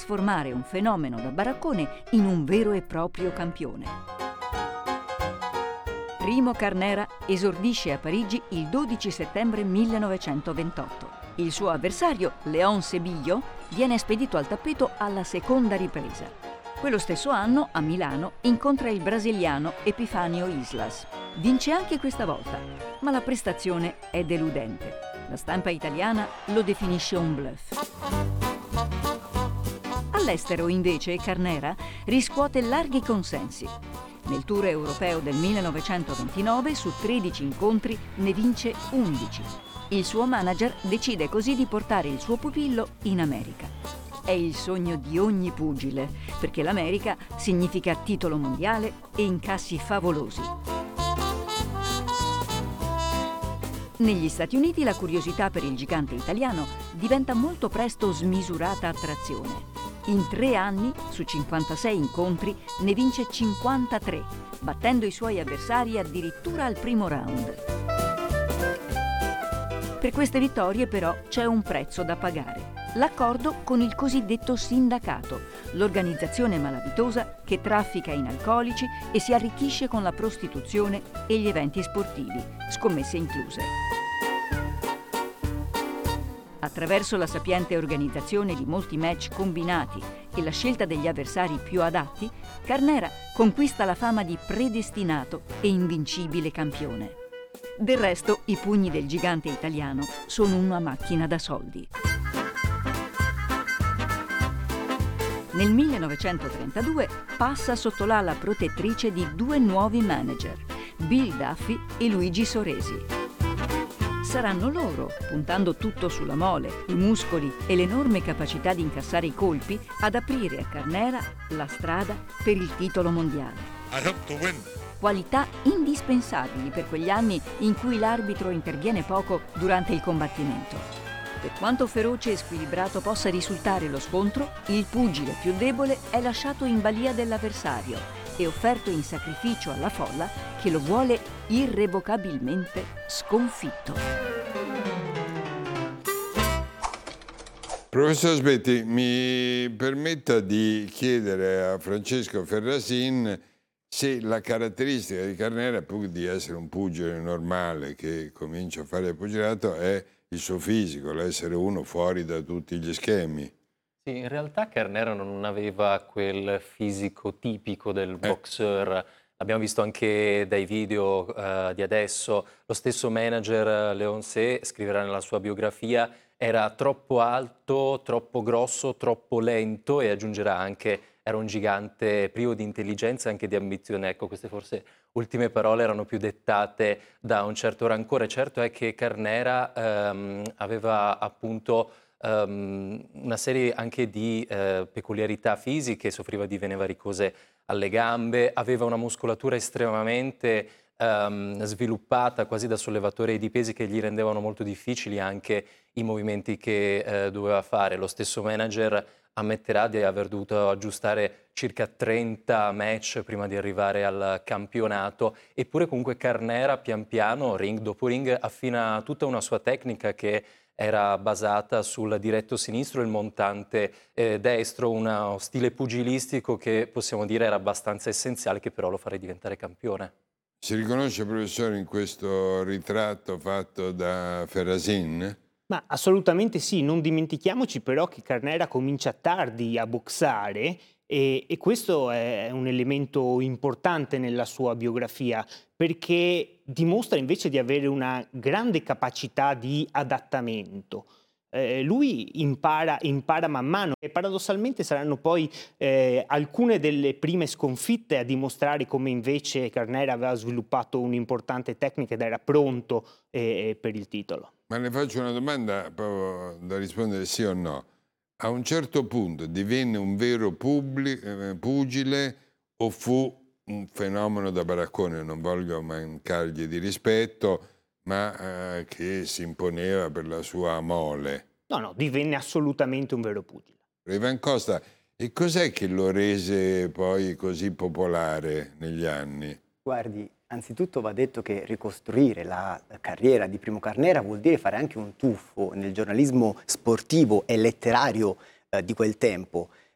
trasformare un fenomeno da baraccone in un vero e proprio campione. Primo Carnera esordisce a Parigi il 12 settembre 1928. Il suo avversario, Léon Sébillo, viene spedito al tappeto alla seconda ripresa. Quello stesso anno, a Milano, incontra il brasiliano Epifanio Islas. Vince anche questa volta, ma la prestazione è deludente. La stampa italiana lo definisce un bluff. All'estero, invece, Carnera riscuote larghi consensi. Nel tour europeo del 1929, su 13 incontri, ne vince 11. Il suo manager decide così di portare il suo pupillo in America. È il sogno di ogni pugile, perché l'America significa titolo mondiale e incassi favolosi. Negli Stati Uniti la curiosità per il gigante italiano diventa molto presto smisurata attrazione. In 3 anni, su 56 incontri, ne vince 53, battendo i suoi avversari addirittura al primo round. Per queste vittorie, però, c'è un prezzo da pagare. L'accordo con il cosiddetto sindacato, l'organizzazione malavitosa che traffica in alcolici e si arricchisce con la prostituzione e gli eventi sportivi, scommesse incluse. Attraverso la sapiente organizzazione di molti match combinati e la scelta degli avversari più adatti, Carnera conquista la fama di predestinato e invincibile campione. Del resto, i pugni del gigante italiano sono una macchina da soldi. Nel 1932 passa sotto l'ala protettrice di 2 nuovi manager, Bill Duffy e Luigi Soresi. Saranno loro, puntando tutto sulla mole, i muscoli e l'enorme capacità di incassare i colpi, ad aprire a Carnera la strada per il titolo mondiale. Qualità indispensabili per quegli anni in cui l'arbitro interviene poco durante il combattimento. Per quanto feroce e squilibrato possa risultare lo scontro, il pugile più debole è lasciato in balia dell'avversario e offerto in sacrificio alla folla che lo vuole irrevocabilmente sconfitto. Professor Sbetti, mi permetta di chiedere a Francesco Ferrasin se la caratteristica di Carnera, pur di essere un pugile normale che comincia a fare il pugilato, è il suo fisico, l'essere uno fuori da tutti gli schemi. Sì, in realtà Carnera non aveva quel fisico tipico del boxer. L'abbiamo visto anche dai video di adesso. Lo stesso manager Léon Sé scriverà nella sua biografia: era troppo alto, troppo grosso, troppo lento, e aggiungerà anche era un gigante privo di intelligenza e anche di ambizione. Ecco, queste forse ultime parole erano più dettate da un certo rancore. Certo è che Carnera aveva appunto una serie anche di peculiarità fisiche, soffriva di vene varicose alle gambe, aveva una muscolatura estremamente sviluppata, quasi da sollevatore di pesi, che gli rendevano molto difficili anche i movimenti che doveva fare. Lo stesso manager ammetterà di aver dovuto aggiustare circa 30 match prima di arrivare al campionato, eppure comunque Carnera pian piano, ring dopo ring, affina tutta una sua tecnica che era basata sul diretto sinistro e il montante destro, uno stile pugilistico che possiamo dire era abbastanza essenziale, che però lo farà diventare campione. Si riconosce, professore, in questo ritratto fatto da Ferrasin? Ma assolutamente sì, non dimentichiamoci però che Carnera comincia tardi a boxare e questo è un elemento importante nella sua biografia, perché dimostra invece di avere una grande capacità di adattamento. Lui impara man mano e paradossalmente saranno poi alcune delle prime sconfitte a dimostrare come invece Carnera aveva sviluppato un'importante tecnica ed era pronto per il titolo. Ma le faccio una domanda proprio da rispondere sì o no. A un certo punto divenne un vero pugile o fu un fenomeno da baraccone? Non voglio mancargli di rispetto, ma che si imponeva per la sua mole. No, divenne assolutamente un vero pugile. Ivan Costa, e cos'è che lo rese poi così popolare negli anni? Guardi, anzitutto va detto che ricostruire la carriera di Primo Carnera vuol dire fare anche un tuffo nel giornalismo sportivo e letterario di quel tempo.